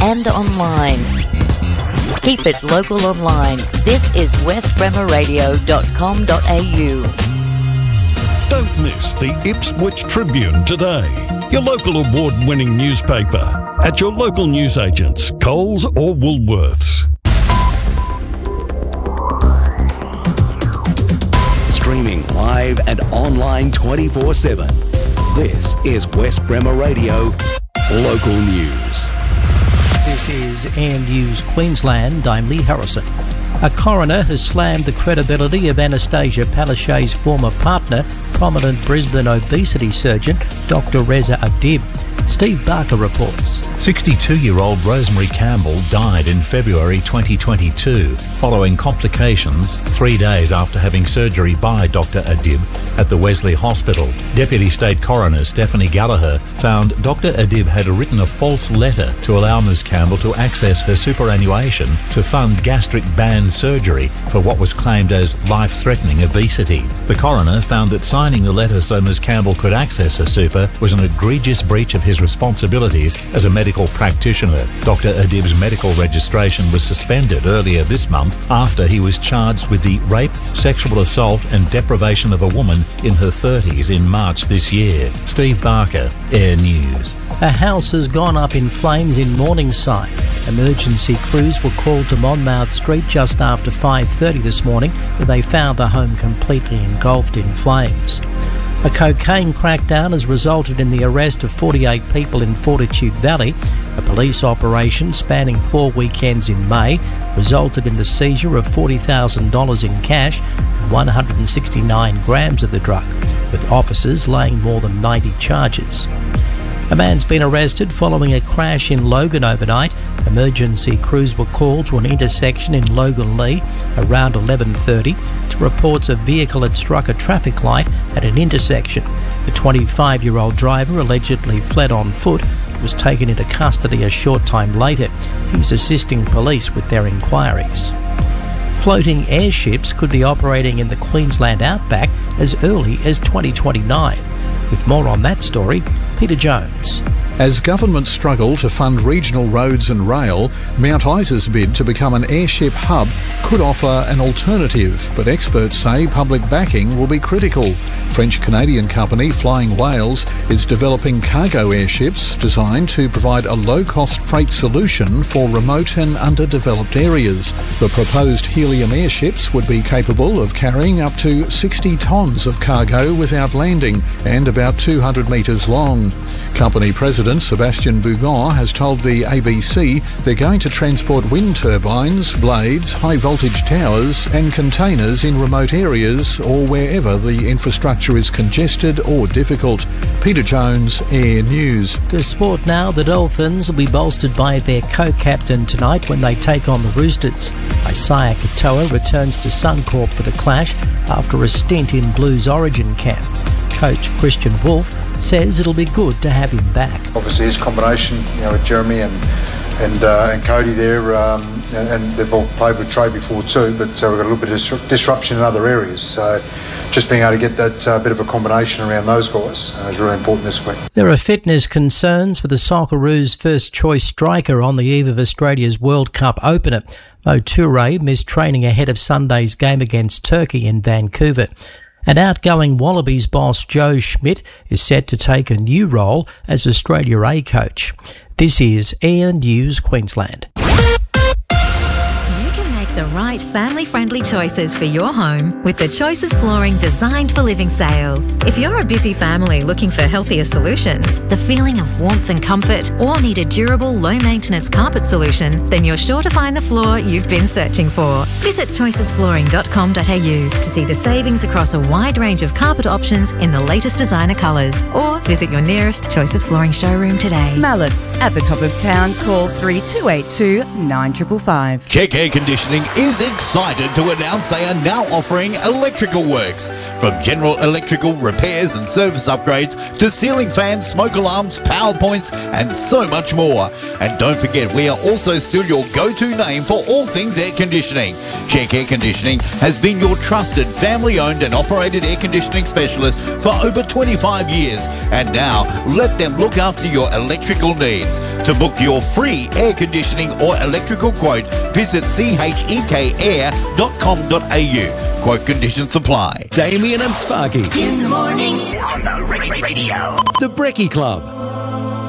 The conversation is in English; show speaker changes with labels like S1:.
S1: and online. Keep it local online. This is westbremerradio.com.au.
S2: Don't miss the Ipswich Tribune today, your local award-winning newspaper, at your local newsagents, Coles or Woolworths.
S3: Streaming live and online 24/7. This is West Bremer Radio Local News.
S4: This is AN News Queensland. I'm Lee Harrison. A coroner has slammed the credibility of Anastasia Palaszczuk's former partner, prominent Brisbane obesity surgeon Dr. Reza Adib. Steve Barker reports.
S5: 62-year-old Rosemary Campbell died in February 2022 following complications 3 days after having surgery by Dr. Adib at the Wesley Hospital. Deputy State Coroner Stephanie Gallagher found Dr. Adib had written a false letter to allow Ms Campbell to access her superannuation to fund gastric band surgery for what was claimed as life-threatening obesity. The coroner found that signing the letter so Ms Campbell could access her super was an egregious breach of his responsibilities as a medical practitioner. Dr. Adib's medical registration was suspended earlier this month after he was charged with the rape, sexual assault and deprivation of a woman in her 30s in March this year. Steve Barker, Air News.
S4: A house has gone up in flames in Morningside. Emergency crews were called to Monmouth Street just after 5:30 this morning, where they found the home completely engulfed in flames. A cocaine crackdown has resulted in the arrest of 48 people in Fortitude Valley. A police operation spanning 4 weekends in May resulted in the seizure of $40,000 in cash and 169 grams of the drug, with officers laying more than 90 charges. A man's been arrested following a crash in Logan overnight. Emergency crews were called to an intersection in Logan Lee around 11:30 to reports a vehicle had struck a traffic light at an intersection. The 25-year-old driver allegedly fled on foot but was taken into custody a short time later. He's assisting police with their inquiries. Floating airships could be operating in the Queensland outback as early as 2029. With more on that story, Peter Jones.
S6: As governments struggle to fund regional roads and rail, Mount Isa's bid to become an airship hub could offer an alternative, but experts say public backing will be critical. French-Canadian company Flying Whales is developing cargo airships designed to provide a low-cost freight solution for remote and underdeveloped areas. The proposed helium airships would be capable of carrying up to 60 tonnes of cargo without landing and about 200 metres long. Company President Sebastian Bougon has told the ABC they're going to transport wind turbines, blades, high-voltage towers and containers in remote areas or wherever the infrastructure is congested or difficult. Peter Jones, Air News.
S4: To sport now, the Dolphins will be bolstered by their co-captain tonight when they take on the Roosters. Isaiah Katoa returns to Suncorp for the clash after a stint in Blues Origin camp. Coach Christian Wolf says it'll be good to have him back.
S7: Obviously his combination, with Jeremy and Cody there, and they've all played with Trey before too, but we've got a little bit of disruption in other areas. So just being able to get that bit of a combination around those guys is really important this week.
S4: There are fitness concerns for the Socceroos' first choice striker on the eve of Australia's World Cup opener. Mo Toure missed training ahead of Sunday's game against Turkey in Vancouver. And outgoing Wallabies boss Joe Schmidt is set to take a new role as Australia A coach. This is AN News Queensland.
S8: The right family-friendly choices for your home with the Choices Flooring Designed for Living sale. If you're a busy family looking for healthier solutions, the feeling of warmth and comfort, or need a durable, low-maintenance carpet solution, then you're sure to find the floor you've been searching for. Visit choicesflooring.com.au to see the savings across a wide range of carpet options in the latest designer colours, or visit your nearest Choices Flooring showroom today.
S9: Mallett's at the top of town. Call 3282 9555.
S10: Check air conditioning
S9: is excited to announce they are now offering electrical works. From general electrical repairs and service upgrades to ceiling fans, smoke alarms, power points and so much more. And don't forget, we are also still your go-to name for all things air conditioning. Check Air Conditioning has been your trusted family-owned and operated air conditioning specialist for over 25 years. And now, let them look after your electrical needs. To book your free air conditioning or electrical quote, visit checair.com.au. Quote conditions apply.
S3: Damien and Sparky.
S10: In the morning on the radio.
S3: The Brekkie Club.